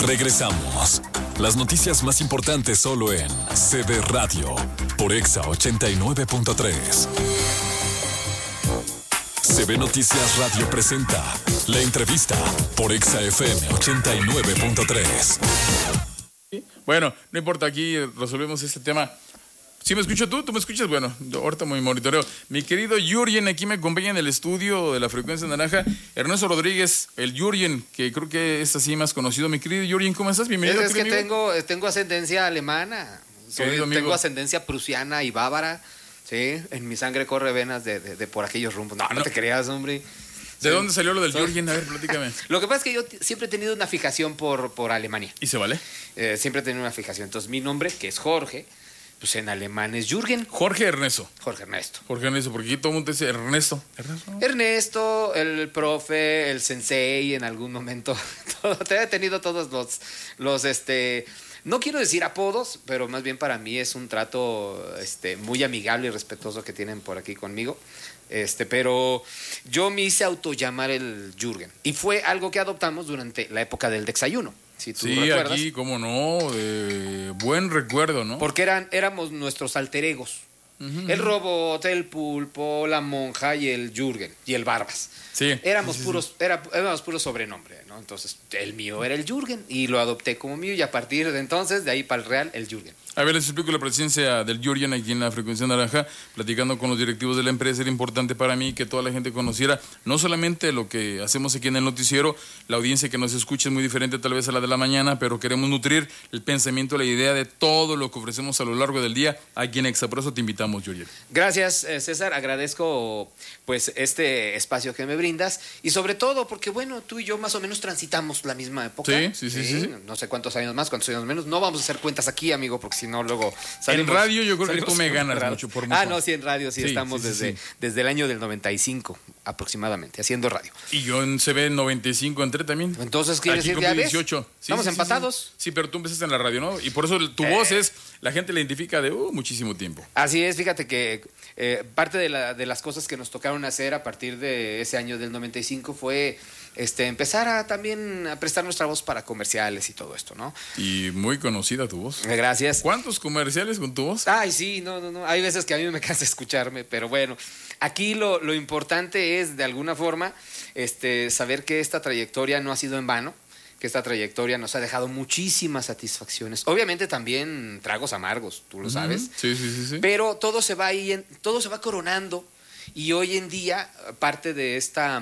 Regresamos. Las noticias más importantes solo en CB Radio por Exa 89.3. CB Noticias Radio presenta la entrevista por Exa FM 89.3. Bueno, no importa, aquí resolvemos este tema. ¿Sí me escucho tú? ¿Tú me escuchas? Bueno, ahorita muy monitoreo. Mi querido Jurgen, aquí me acompaña en el estudio de la Frecuencia Naranja, Ernesto Rodríguez, el Jurgen, que creo que es así más conocido. Mi querido Jurgen, ¿cómo estás? Bienvenido. Es que tengo ascendencia alemana, tengo ascendencia prusiana y bávara, ¿sí? En mi sangre corre venas de por aquellos rumbos. No te creas, hombre. ¿De dónde salió lo del Jurgen? A ver, platícame. Lo que pasa es que yo siempre he tenido una fijación por Alemania. ¿Y se vale? Siempre he tenido una fijación. Entonces, mi nombre, que es Jorge, pues en alemán es Jürgen. Jorge Ernesto. Jorge Ernesto. Jorge Ernesto, porque aquí todo el mundo dice Ernesto. Ernesto, el profe, el sensei, en algún momento. He tenido todos los no quiero decir apodos, pero más bien para mí es un trato muy amigable y respetuoso que tienen por aquí conmigo. Pero yo me hice autollamar el Jürgen. Y fue algo que adoptamos durante la época del desayuno. Si tú recuerdas. Aquí, cómo no, buen recuerdo, ¿no? Porque éramos nuestros alter egos. Uh-huh. El robot, el pulpo, la monja y el Jürgen y el Barbas. Sí. Éramos puros sobrenombre, ¿no? Entonces, el mío era el Jürgen y lo adopté como mío y a partir de entonces, de ahí para el real, el Jürgen. A ver, les explico la presencia del Jürgen aquí en la Frecuencia Naranja, platicando con los directivos de la empresa. Era importante para mí que toda la gente conociera no solamente lo que hacemos aquí en el noticiero, la audiencia que nos escucha es muy diferente tal vez a la de la mañana, pero queremos nutrir el pensamiento, la idea de todo lo que ofrecemos a lo largo del día aquí en Exa. Por eso te invitamos, Jürgen. Gracias, César. Agradezco pues este espacio que me brindas y sobre todo porque, bueno, tú y yo más o menos transitamos la misma época. Sí. No sé cuántos años más, cuántos años menos. No vamos a hacer cuentas aquí, amigo, porque si no luego salimos. En radio yo creo que tú me ganas mucho por mucho. No, sí, en radio sí estamos desde el año del 95 aproximadamente, haciendo radio. Y yo en CB 95 entré también. Entonces, ¿quieres decir ya 18. Estamos empatados. Sí, pero tú empezaste en la radio, ¿no? Y por eso tu voz la gente la identifica de muchísimo tiempo. Así es, fíjate que parte de las cosas que nos tocaron hacer a partir de ese año del 95 fue empezar también a prestar nuestra voz para comerciales y todo esto, ¿no? Y muy conocida tu voz. Gracias. ¿Cuántos comerciales con tu voz? Ay, sí, no. Hay veces que a mí me cansa escucharme, pero bueno, aquí lo importante es, de alguna forma, saber que esta trayectoria no ha sido en vano, que esta trayectoria nos ha dejado muchísimas satisfacciones. Obviamente también tragos amargos, tú lo sabes. Sí. Pero todo se va coronando y hoy en día parte de esta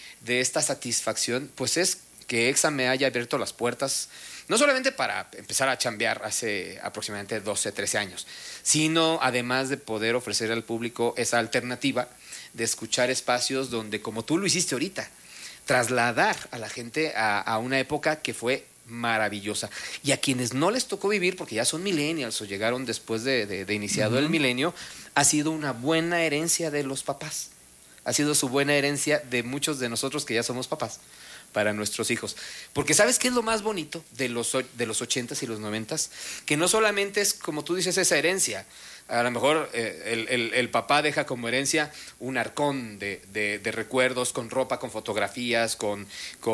satisfacción pues es que Exa me haya abierto las puertas no solamente para empezar a chambear hace aproximadamente 12, 13 años, sino además de poder ofrecer al público esa alternativa de escuchar espacios donde, como tú lo hiciste ahorita, trasladar a la gente a una época que fue maravillosa. Y a quienes no les tocó vivir, porque ya son millennials o llegaron después de iniciado el milenio, ha sido una buena herencia de los papás. Ha sido su buena herencia de muchos de nosotros que ya somos papás para nuestros hijos. Porque ¿sabes qué es lo más bonito de los 80s y los 90s? Que no solamente es, como tú dices, esa herencia. A lo mejor el papá deja como herencia un arcón de recuerdos con ropa, con fotografías, con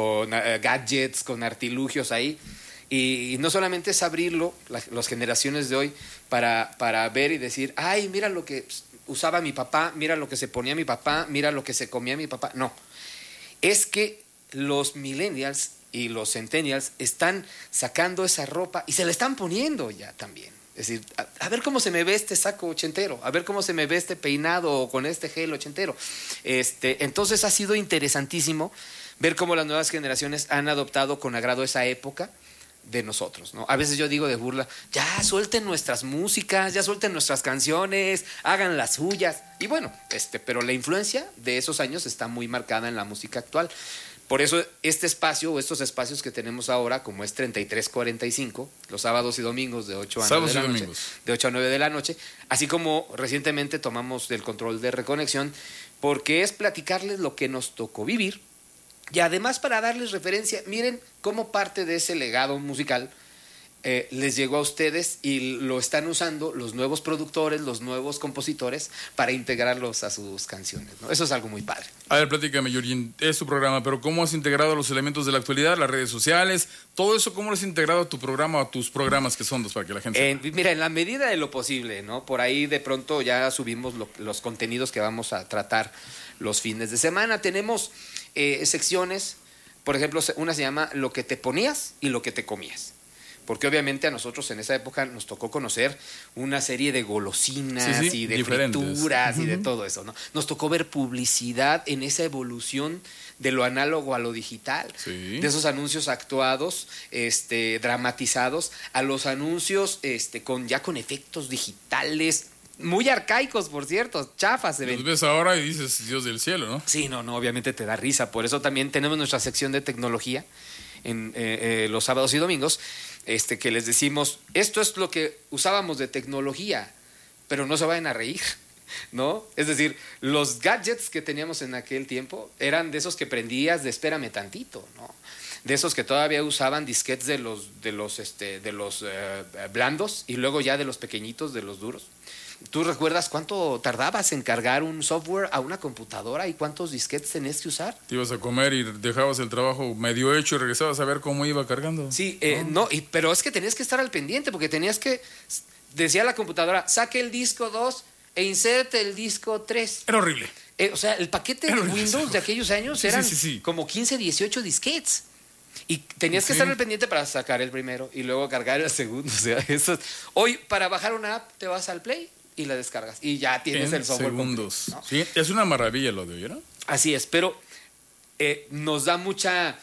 gadgets, con artilugios ahí. Y no solamente es abrirlo, las generaciones de hoy, para ver y decir, ay, mira lo que usaba mi papá, mira lo que se ponía mi papá, mira lo que se comía mi papá. No, es que los millennials y los centennials están sacando esa ropa y se la están poniendo ya también. Es decir, a ver cómo se me ve este saco ochentero, a ver cómo se me ve este peinado con este gel ochentero. Entonces ha sido interesantísimo ver cómo las nuevas generaciones han adoptado con agrado esa época de nosotros, ¿no? A veces yo digo de burla, ya suelten nuestras músicas, ya suelten nuestras canciones, hagan las suyas. Y bueno, pero la influencia de esos años está muy marcada en la música actual. Por eso este espacio o estos espacios que tenemos ahora, como es 3345, los sábados y domingos de 8 a 9 de la noche, así como recientemente tomamos el control de Reconexión, porque es platicarles lo que nos tocó vivir y además para darles referencia, miren cómo parte de ese legado musical les llegó a ustedes y lo están usando los nuevos productores, los nuevos compositores para integrarlos a sus canciones, ¿no? Eso es algo muy padre. A ver, platícame, Yuri, es tu programa, pero ¿cómo has integrado los elementos de la actualidad, las redes sociales, todo eso, cómo lo has integrado a tu programa o a tus programas que son dos para que la gente sepa? Mira, en la medida de lo posible, ¿no? Por ahí de pronto ya subimos los contenidos que vamos a tratar los fines de semana. Tenemos secciones, por ejemplo, una se llama Lo que te ponías y lo que te comías. Porque obviamente a nosotros en esa época nos tocó conocer una serie de golosinas y de frituras y de todo eso, ¿no? Nos tocó ver publicidad en esa evolución de lo análogo a lo digital, de esos anuncios actuados, dramatizados, a los anuncios con efectos digitales, muy arcaicos, por cierto, chafas. Los ves ahora y dices, Dios del cielo, ¿no? Sí, no, obviamente te da risa. Por eso también tenemos nuestra sección de tecnología en los sábados y domingos, que les decimos, esto es lo que usábamos de tecnología, pero no se vayan a reír, ¿no? Es decir, los gadgets que teníamos en aquel tiempo eran de esos que prendías de espérame tantito, ¿no? De esos que todavía usaban disquetes de los blandos y luego ya de los pequeñitos, de los duros. ¿Tú recuerdas cuánto tardabas en cargar un software a una computadora y cuántos disquetes tenías que usar? Te ibas a comer y dejabas el trabajo medio hecho y regresabas a ver cómo iba cargando. Sí, pero es que tenías que estar al pendiente porque tenías que, decía la computadora, saque el disco 2 e inserte el disco 3. Era horrible. O sea, el paquete de Windows de aquellos años eran como 15, 18 disquetes. Y tenías que estar al pendiente para sacar el primero y luego cargar el segundo. O sea, hoy para bajar una app te vas al Play y la descargas y ya tienes el software segundos, completo, ¿no? Sí, es una maravilla lo de hoy, ¿no? Así es, pero nos da mucha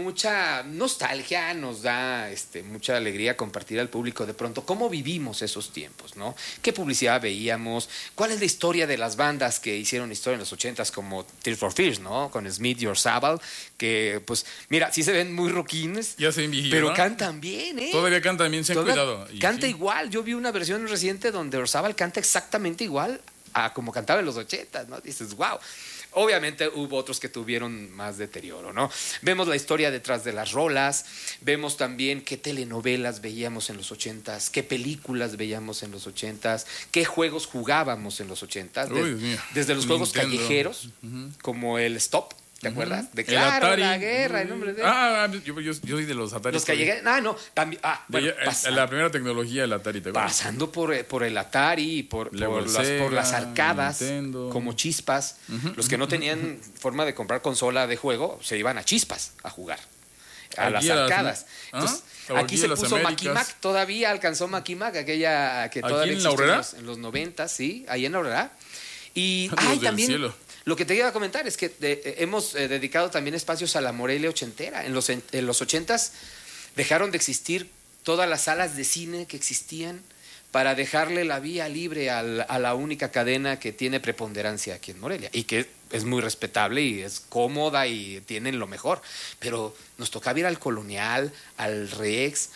nostalgia, nos da mucha alegría compartir al público de pronto cómo vivimos esos tiempos, ¿no? ¿Qué publicidad veíamos? ¿Cuál es la historia de las bandas que hicieron historia en los 80s como Tears for Fears, ¿no? Con Smith y Orzabal, que pues mira, sí se ven muy rockines, ya se ven viejillos, pero ¿no? Cantan bien, ¿eh? Todavía cantan bien, se han cuidado. Canta igual, yo vi una versión reciente donde Orzabal canta exactamente igual a como cantaba en los 80s, ¿no? Dices, wow. Obviamente hubo otros que tuvieron más deterioro, ¿no? Vemos la historia detrás de las rolas, vemos también qué telenovelas veíamos en los 80s, qué películas veíamos en los 80s, qué juegos jugábamos en los 80s, desde los juegos callejeros, como el Stop. ¿Te acuerdas? De Claro, la guerra, el nombre de... yo soy de los Atari. Los callejeros. También. La primera tecnología del Atari, ¿te acuerdas? Pasando por el Atari, por las arcadas, Nintendo, como Chispas. Los que no tenían forma de comprar consola de juego, se iban a Chispas a jugar. A las arcadas. Entonces, aquí se puso Maquimac, todavía alcanzó Maquimac, aquella que todavía existía en los 90, sí, ahí en la Aurrera. Y también... Cielo. Lo que te iba a comentar es que hemos dedicado también espacios a la Morelia ochentera. En los 80s dejaron de existir todas las salas de cine que existían para dejarle la vía libre a la única cadena que tiene preponderancia aquí en Morelia y que es muy respetable y es cómoda y tienen lo mejor. Pero nos tocaba ir al Colonial, al Rex,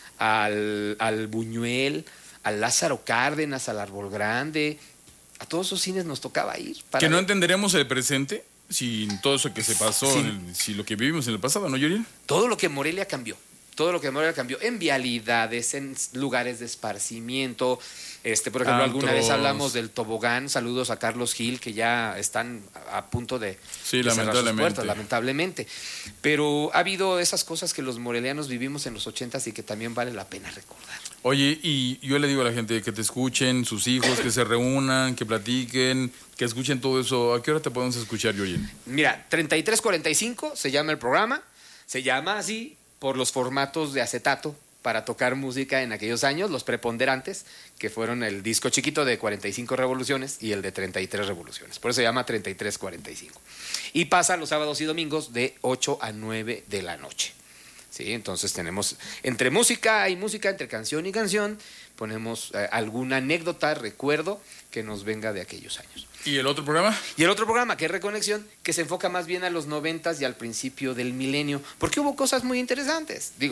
al Buñuel, al Lázaro Cárdenas, al Árbol Grande. A todos esos cines nos tocaba ir. Que no entenderemos el presente sin todo eso que se pasó, si lo que vivimos en el pasado, ¿no, Yuri? Todo lo que Morelia cambió. Todo lo que Morelia cambió en vialidades, en lugares de esparcimiento. Por ejemplo, alguna vez hablamos del tobogán. Saludos a Carlos Gil, que ya están a punto de cerrar sus puertas, lamentablemente. Pero ha habido esas cosas que los morelianos vivimos en los 80s y que también vale la pena recordar. Oye, y yo le digo a la gente que te escuchen, sus hijos, que se reúnan, que platiquen, que escuchen todo eso. ¿A qué hora te podemos escuchar, Yuri? Mira, 3345 se llama el programa. Se llama así por los formatos de acetato para tocar música en aquellos años, los preponderantes, que fueron el disco chiquito de 45 revoluciones y el de 33 revoluciones. Por eso se llama 3345. Y pasa los sábados y domingos de 8 a 9 de la noche. ¿Sí? Entonces tenemos entre música y música, entre canción y canción, ponemos alguna anécdota, recuerdo que nos venga de aquellos años. ¿Y el otro programa? Y el otro programa, que es Reconexión, que se enfoca más bien a los 90s y al principio del milenio, porque hubo cosas muy interesantes. Digo,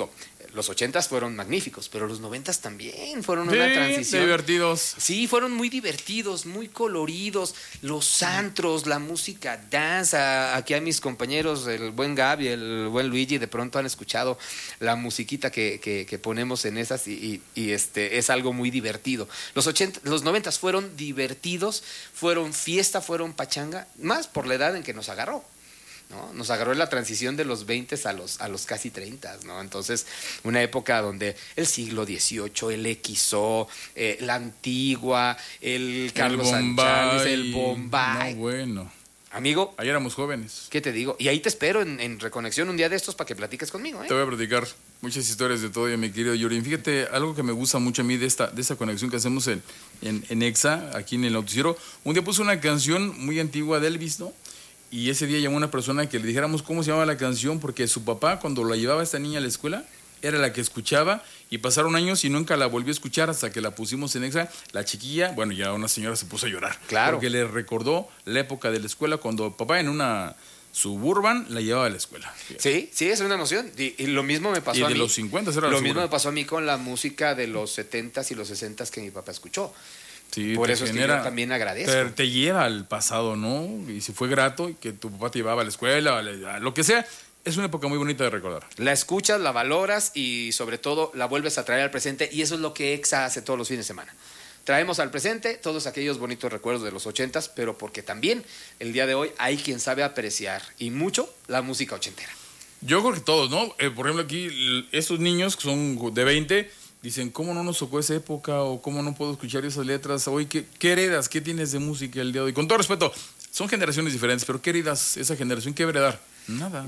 los 80s fueron magníficos, pero los 90s también fueron una transición. Divertidos. Sí, fueron muy divertidos, muy coloridos. Los antros, la música dance. Aquí a mis compañeros, el buen Gaby, el buen Luigi, de pronto han escuchado la musiquita que ponemos en esas y es algo muy divertido. Los 90s fueron divertidos, fueron fiesta, fueron pachanga, más por la edad en que nos agarró, ¿no? Nos agarró en la transición de los 20 a los casi 30, ¿no? Entonces, una época donde el siglo XVIII, el XO, la Antigua, el Carlos Sánchez, el Bombay. No, bueno. Amigo, ahí éramos jóvenes. ¿Qué te digo? Y ahí te espero en Reconexión un día de estos para que platiques conmigo, ¿eh? Te voy a platicar muchas historias de todo, mi querido Yuri. Fíjate, algo que me gusta mucho a mí de esta conexión que hacemos en EXA, aquí en el noticiero. Un día puse una canción muy antigua de Elvis, ¿no? Y ese día llamó una persona que le dijéramos cómo se llamaba la canción, porque su papá, cuando la llevaba a esta niña a la escuela, era la que escuchaba, y pasaron años y nunca la volvió a escuchar hasta que la pusimos en EXA. La chiquilla, bueno, ya una señora se puso a llorar. Claro. Porque le recordó la época de la escuela cuando papá en una Suburban la llevaba a la escuela. Sí, es una emoción. Y lo mismo me pasó a mí. Y de los 50 era lo mismo me pasó a mí con la música de los 70s y los 60s que mi papá escuchó. Sí, por eso genera, es que yo también agradezco. Te lleva al pasado, ¿no? Y si fue grato y que tu papá te llevaba a la escuela, a lo que sea, es una época muy bonita de recordar. La escuchas, la valoras y sobre todo la vuelves a traer al presente, y eso es lo que EXA hace todos los fines de semana. Traemos al presente todos aquellos bonitos recuerdos de los 80s, pero porque también el día de hoy hay quien sabe apreciar y mucho la música ochentera. Yo creo que todos, ¿no? Por ejemplo, aquí estos niños que son de 20 dicen, ¿cómo no nos tocó esa época? O ¿cómo no puedo escuchar esas letras? Hoy, ¿qué heredas? ¿Qué tienes de música el día de hoy? Con todo respeto, son generaciones diferentes, pero ¿qué heredas esa generación? ¿Qué heredar? Nada.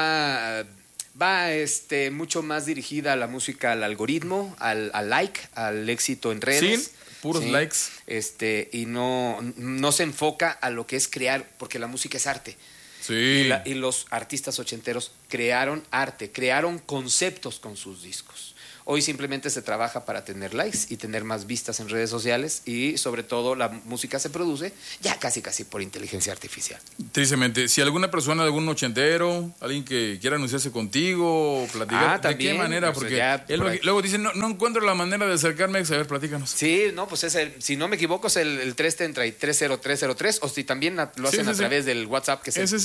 Va mucho más dirigida a la música, al algoritmo, al like, al éxito en redes. Sí, puros likes. Y no se enfoca a lo que es crear, porque la música es arte. Sí. Y los artistas ochenteros crearon arte, crearon conceptos con sus discos. Hoy simplemente se trabaja para tener likes y tener más vistas en redes sociales, y sobre todo la música se produce ya casi por inteligencia artificial. Tristemente, si alguna persona, algún ochentero, alguien que quiera anunciarse contigo, platicar, ¿de qué manera? Porque luego dicen, no encuentro la manera de acercarme. A ver, platícanos. Sí, no, pues si no me equivoco es el 333-0303, o si también lo hacen a través del WhatsApp, que es el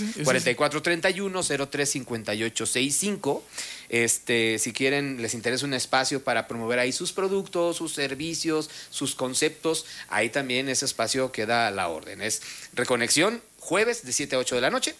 4431-035865. Si quieren, les interesa un espacio para promover ahí sus productos, sus servicios, sus conceptos, ahí también ese espacio queda a la orden. Es Reconexión, jueves de 7 a 8 de la noche,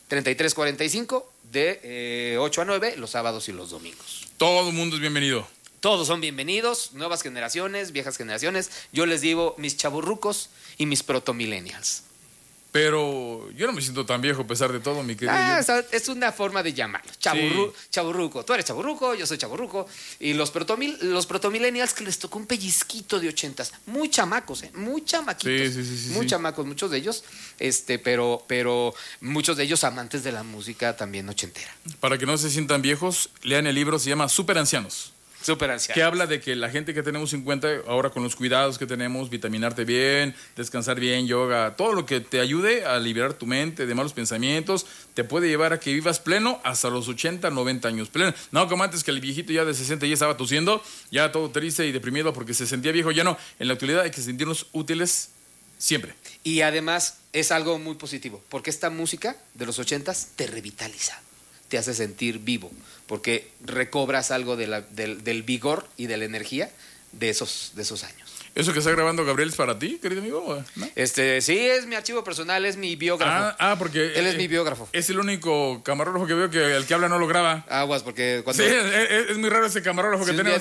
3345 de 8 a 9, los sábados y los domingos. Todo el mundo es bienvenido. Todos son bienvenidos, nuevas generaciones, viejas generaciones. Yo les digo mis chavorrucos y mis protomillennials. Pero yo no me siento tan viejo a pesar de todo, mi querido. Es una forma de llamarlo. Chavorruco. Tú eres chavorruco, yo soy chavorruco. Y los protomillennials, que les tocó un pellizquito de 80s. Muy chamacos, muy chamaquitos. Sí. Muy chamacos, muchos de ellos. Pero muchos de ellos amantes de la música también ochentera. Para que no se sientan viejos, lean el libro, se llama Super Ancianos. Súper ancianos. Que habla de que la gente que tenemos 50, ahora con los cuidados que tenemos, vitaminarte bien, descansar bien, yoga, todo lo que te ayude a liberar tu mente de malos pensamientos, te puede llevar a que vivas pleno hasta los 80, 90 años. Pleno. No como antes, que el viejito ya de 60 ya estaba tosiendo, ya todo triste y deprimido porque se sentía viejo. Ya no, en la actualidad hay que sentirnos útiles siempre. Y además es algo muy positivo, porque esta música de los 80s te revitaliza, te hace sentir vivo, porque recobras algo del vigor y de la energía de esos años. ¿Eso que está grabando Gabriel es para ti, querido amigo? ¿No? Sí, es mi archivo personal, es mi biógrafo. Porque él es mi biógrafo. Es el único camarógrafo que veo que el que habla no lo graba. Aguas, porque cuando... Sí, es muy raro ese camarógrafo que tenemos.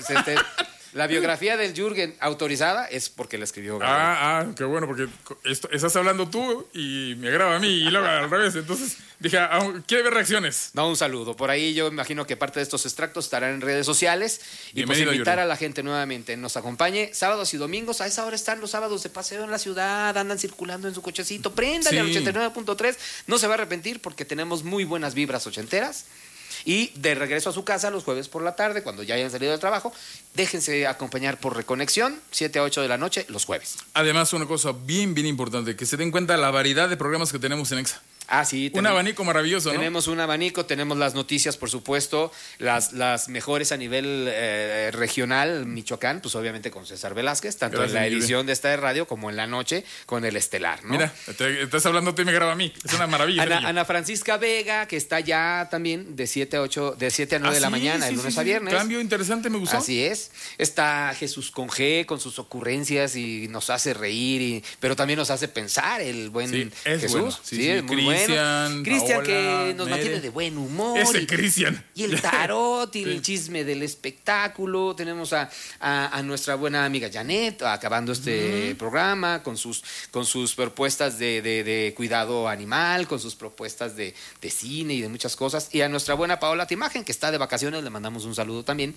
La biografía del Jürgen autorizada es porque la escribió Gabriel. Qué bueno, porque estás hablando tú y me graba a mí y luego al revés. Entonces dije, ¿quiere ver reacciones? No, un saludo. Por ahí yo imagino que parte de estos extractos estarán en redes sociales. Y pues invitar a la gente nuevamente, nos acompañe sábados y domingos. A esa hora están los sábados de paseo en la ciudad, andan circulando en su cochecito. Préndale al 89.3. No se va a arrepentir porque tenemos muy buenas vibras ochenteras. Y de regreso a su casa los jueves por la tarde, cuando ya hayan salido del trabajo, déjense acompañar por Reconexión, 7 a 8 de la noche, los jueves. Además, una cosa bien importante, que se den cuenta la variedad de programas que tenemos en EXA. Ah, sí. Un abanico maravilloso, ¿no? Tenemos un abanico, tenemos las noticias, por supuesto, las mejores a nivel regional, Michoacán, pues obviamente con César Velázquez, tanto Gracias, en la mi Yuri. edición de esta de radio como en la noche con el estelar, ¿no? Mira, estás hablando tú y me graba a mí. Es una maravilla. Ana Francisca Vega, que está ya también de 7 a 9 de la mañana, de lunes a viernes. Cambio interesante, me gustó. Así es. Está Jesús con G, con sus ocurrencias y nos hace reír, pero también nos hace pensar el buen Sí, es Jesús. bueno. Sí, es muy bueno. Cristian, que Paola, nos Mere. mantiene de buen humor. Ese Cristian. Y el tarot y Sí. el chisme del espectáculo. Tenemos a nuestra buena amiga Janet acabando este programa con sus propuestas de cuidado animal, con sus propuestas de cine y de muchas cosas. Y a nuestra buena Paola Timagen, que está de vacaciones, le mandamos un saludo también,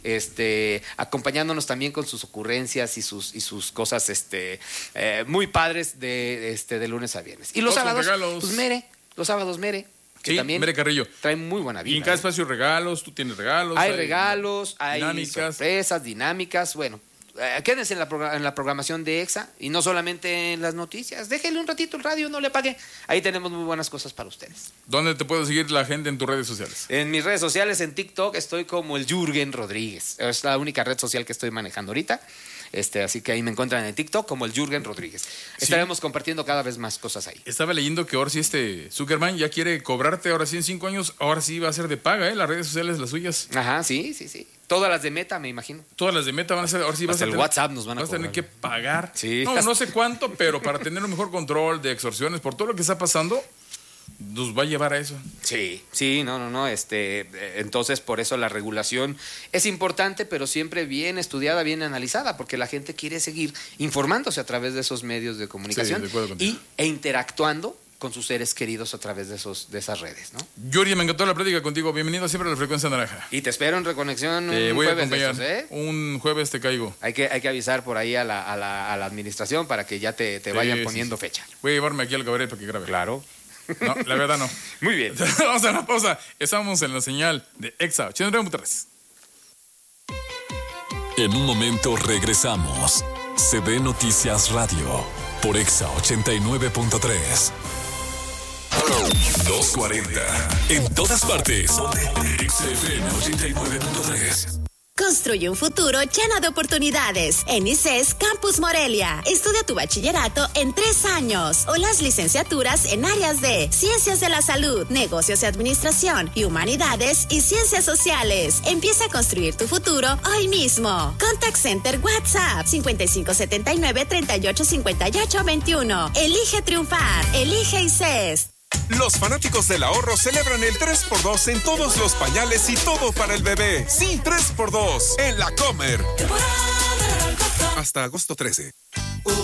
acompañándonos también con sus ocurrencias y sus cosas muy padres de lunes a viernes. Y los Todos con sábados, regalos. pues los sábados Mere, que Sí, también Mere Carrillo. trae muy buena vida. Y en cada ¿eh? espacio regalos, tú tienes regalos. Hay regalos, hay dinámicas. sorpresas, dinámicas. Bueno, quédense en la programación de EXA y no solamente en las noticias. Déjenle un ratito el radio, no le pague. Ahí tenemos muy buenas cosas para ustedes. ¿Dónde te puede seguir la gente en tus redes sociales? En mis redes sociales, en TikTok, estoy como el Jürgen Rodríguez. Es la única red social que estoy manejando ahorita. Así que ahí me encuentran en TikTok como el Jürgen Rodríguez. Estaremos compartiendo cada vez más cosas ahí. Estaba leyendo que ahora sí Zuckerman ya quiere cobrarte, ahora sí en 5 años, ahora sí va a ser de paga, las redes sociales, las suyas. Ajá, sí. Todas las de Meta, me imagino. Todas las de Meta van a ser, ahora sí vas Hasta a el tener, WhatsApp nos van a vas a tener cobrar. que pagar. Sí. No sé cuánto, pero para tener un mejor control de extorsiones, por todo lo que está pasando, nos va a llevar a eso. Sí, no. Entonces, por eso la regulación es importante, pero siempre bien estudiada, bien analizada, porque la gente quiere seguir informándose a través de esos medios de comunicación Sí, de acuerdo contigo. e interactuando con sus seres queridos a través de esas redes, ¿no? Yuri, me encantó la plática contigo. Bienvenido siempre a la Frecuencia Naranja. Y te espero en Reconexión Te un voy a jueves de acompañar. estos, ¿eh? Un jueves te caigo. Hay que avisar por ahí a la administración para que ya te vayan poniendo fecha. Voy a llevarme aquí al cabaret para que grabe. Claro. No, la verdad no. Muy bien. Vamos a la pausa. Estamos en la señal de EXA 89.3. En un momento regresamos. CB Noticias Radio por EXA 89.3. 240. En todas partes. XFM 89.3. Construye un futuro lleno de oportunidades en ICES Campus Morelia. Estudia tu bachillerato en 3 años o las licenciaturas en áreas de Ciencias de la Salud, Negocios y Administración y Humanidades y Ciencias Sociales. Empieza a construir tu futuro hoy mismo. Contact Center WhatsApp 5579-385821. Elige triunfar. Elige ICES. Los fanáticos del ahorro celebran el 3x2 en todos los pañales y todo para el bebé. Sí, 3x2 en La Comer. Hasta agosto 13.